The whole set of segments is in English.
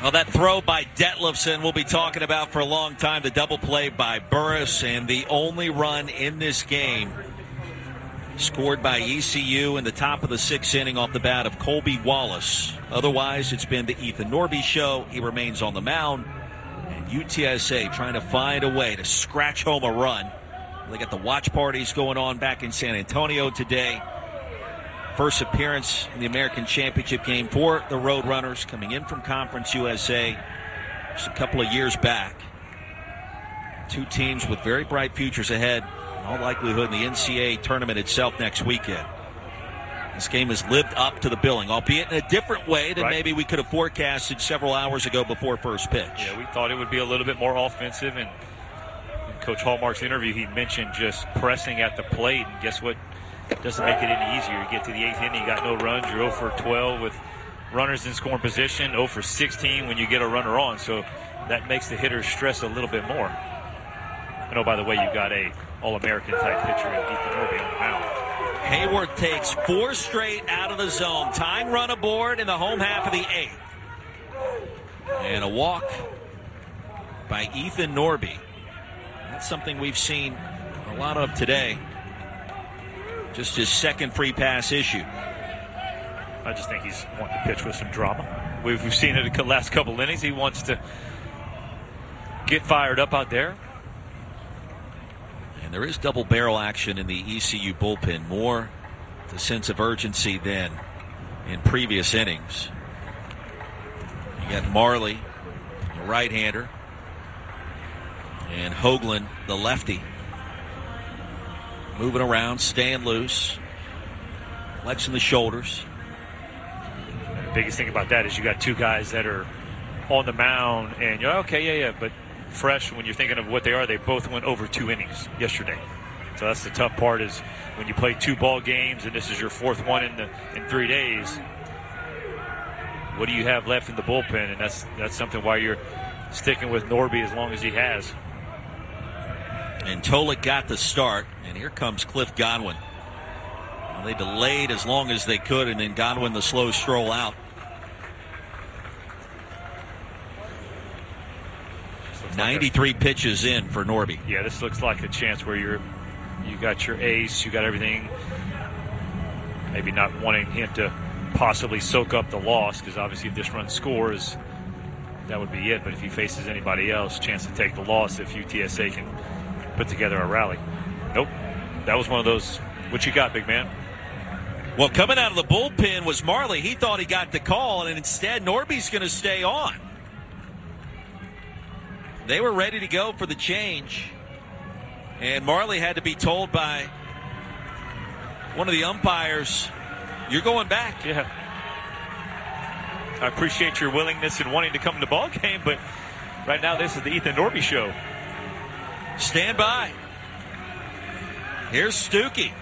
Well, that throw by Detlefson we'll be talking about for a long time. The double play by Burris, and the only run in this game scored by ECU in the top of the sixth inning off the bat of Colby Wallace. Otherwise, it's been the Ethan Norby show. He remains on the mound. And UTSA trying to find a way to scratch home a run. They got the watch parties going on back in San Antonio today. First appearance in the American Championship game for the Roadrunners, coming in from Conference USA just a couple of years back. Two teams with very bright futures ahead, in all likelihood, in the NCAA tournament itself next weekend. This game has lived up to the billing, albeit in a different way than maybe we could have forecasted several hours ago before first pitch. Yeah, we thought it would be a little bit more offensive, and in Coach Hallmark's interview, he mentioned just pressing at the plate, and guess what? Doesn't make it any easier. You get to the eighth inning, you got no runs. You're 0 for 12 with runners in scoring position, 0 for 16 when you get a runner on. So that makes the hitters stress a little bit more. And oh, by the way, you've got a All-American type pitcher in Ethan Norby on the mound. Hayworth takes 4 straight out of the zone. Tying run aboard in the home half of the eighth. And a walk by Ethan Norby. That's something we've seen a lot of today. Just his second free pass issue. I just think he's wanting to pitch with some drama. We've seen it the last couple innings. He wants to get fired up out there. And there is double barrel action in the ECU bullpen. More the sense of urgency than in previous innings. You got Marley, the right-hander, and Hoagland, the lefty. Moving around, staying loose, flexing the shoulders. The biggest thing about that is you got two guys that are on the mound, and you're okay, yeah, but fresh when you're thinking of what they are. They both went over 2 innings yesterday. So that's the tough part is when you play 2 ball games, and this is your 4th one in 3 days. What do you have left in the bullpen? And that's something why you're sticking with Norby as long as he has. And Tolick got the start, and here comes Cliff Godwin. Well, they delayed as long as they could, and then Godwin the slow stroll out. 93 pitches in for Norby. Yeah, this looks like a chance where you got your ace, you got everything. Maybe not wanting him to possibly soak up the loss, because obviously if this run scores, that would be it. But if he faces anybody else, chance to take the loss if UTSA can put together a rally. Nope. That was one of those. What you got, big man? Well, coming out of the bullpen was Marley. He thought he got the call, and instead Norby's going to stay on. They were ready to go for the change, and Marley had to be told by one of the umpires, you're going back. Yeah. I appreciate your willingness and wanting to come to the ball game, but right now this is the Ethan Norby show. Stand by. Here's Stuckey.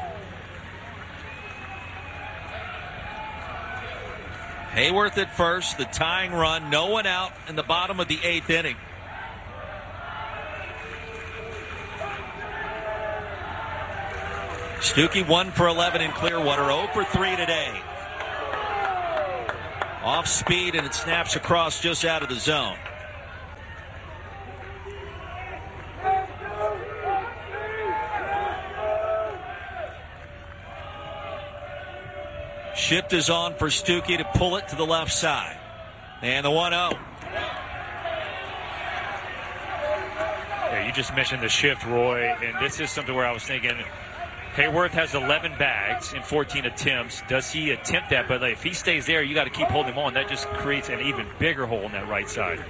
Hayworth at first, the tying run, no one out in the bottom of the 8th inning. Stuckey 1 for 11 in Clearwater, 0 for 3 today. Off speed, and it snaps across just out of the zone. Shift is on for Stuckey to pull it to the left side. And the 1-0. Yeah, you just mentioned the shift, Roy, and this is something where I was thinking Hayworth has 11 bags in 14 attempts. Does he attempt that? But if he stays there, you got to keep holding him on. That just creates an even bigger hole in that right side.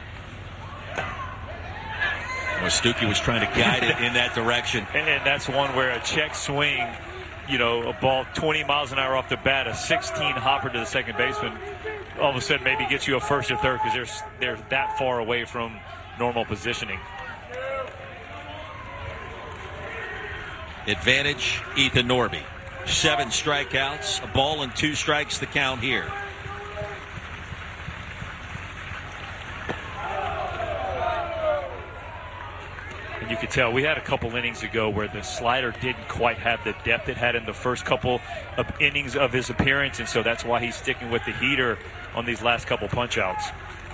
Well, Stuckey was trying to guide it in that direction. And that's one where a check swing, a ball 20 miles an hour off the bat, a 16 hopper to the second baseman, all of a sudden maybe gets you a first or third because they're that far away from normal positioning. Advantage, Ethan Norby. 7 strikeouts, a ball and 2 strikes the count here. And you could tell we had a couple innings ago where the slider didn't quite have the depth it had in the first couple of innings of his appearance, and so that's why he's sticking with the heater on these last couple punch outs.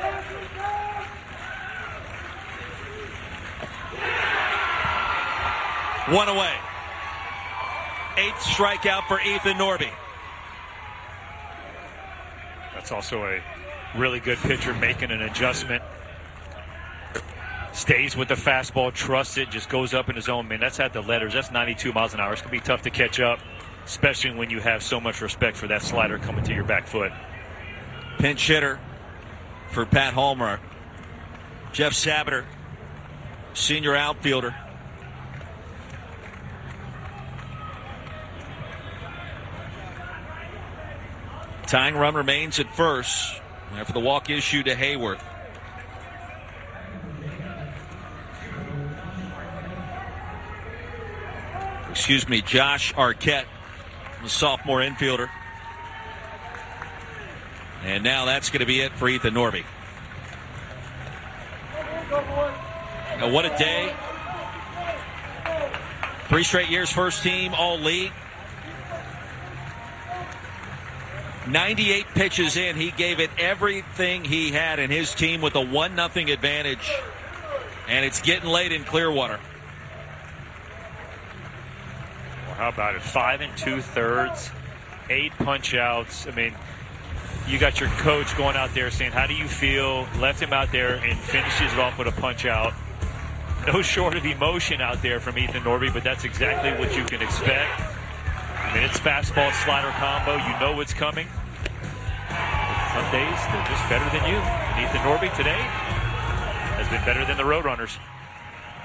One away. 8th strikeout for Ethan Norby. That's also a really good pitcher making an adjustment. Stays with the fastball, trusts it, just goes up in his own. Man, that's at the letters. That's 92 miles an hour. It's going to be tough to catch up, especially when you have so much respect for that slider coming to your back foot. Pinch hitter for Pat Hallmark. Jeff Sabater, senior outfielder. Tying run remains at first after the walk issue to Hayward. Excuse me, Josh Arquette, the sophomore infielder. And now that's going to be it for Ethan Norby. Now what a day. 3 straight years first team, all league. 98 pitches in, he gave it everything he had in his team with a 1-0 advantage. And it's getting late in Clearwater. Well, how about it? 5 2/3, 8 punch outs. I mean, you got your coach going out there saying, how do you feel? Left him out there and finishes it off with a punch out. No short of emotion out there from Ethan Norby, but that's exactly what you can expect. I mean, it's fastball slider combo. You know what's coming. Some days they're just better than you. And Ethan Norby today has been better than the Roadrunners.